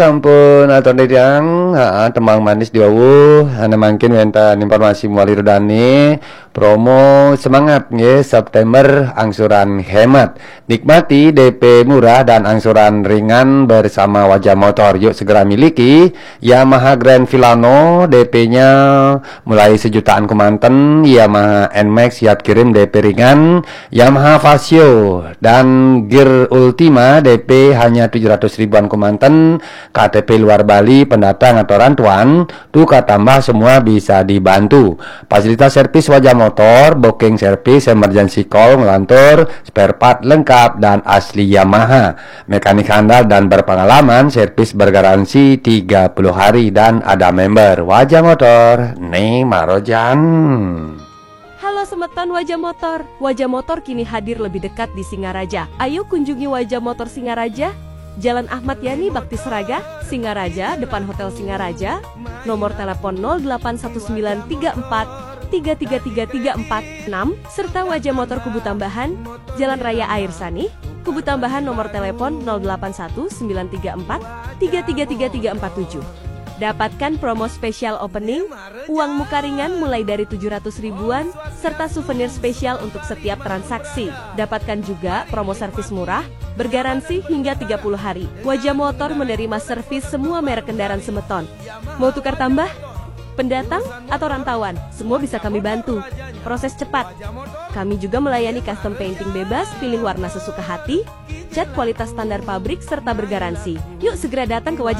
Sampun atur dedang, temang manis diwawu, ane mangkin wenten informasi muali redani promo semangat nggih September angsuran hemat. Nikmati DP murah dan angsuran ringan bersama Wajah Motor. Yuk segera miliki Yamaha Grand Filano, DP-nya mulai sejutaan kemanten, Yamaha NMAX siap kirim DP ringan, Yamaha Vasio dan Gear Ultima DP hanya 700 ribuan kemanten. KTP luar Bali, pendatang atau rantuan, tukar tambah semua bisa dibantu. Fasilitas servis Wajah Motor, booking servis, emergency call, ngelantur, spare part lengkap dan asli Yamaha. Mekanik handal dan berpengalaman, servis bergaransi 30 hari dan ada member. Wajah Motor, nih Marojan. Halo semeton Wajah Motor. Wajah Motor kini hadir lebih dekat di Singaraja. Ayo kunjungi Wajah Motor Singaraja, Jalan Ahmad Yani Bakti Seraga, Singaraja, depan Hotel Singaraja. Nomor telepon 081934333346, serta Wajah Motor Kubu Tambahan, Jalan Raya Air Sani, Kubu Tambahan, nomor telepon 081934333347. Dapatkan promo spesial opening, uang muka ringan mulai dari 700 ribuan, serta souvenir spesial untuk setiap transaksi. Dapatkan juga promo servis murah, bergaransi hingga 30 hari. Wajah Motor menerima servis semua merek kendaraan semeton. Mau tukar tambah? Pendatang atau rantauan, semua bisa kami bantu. Proses cepat. Kami juga melayani custom painting bebas, pilih warna sesuka hati, cat kualitas standar pabrik, serta bergaransi. Yuk segera datang ke Wajah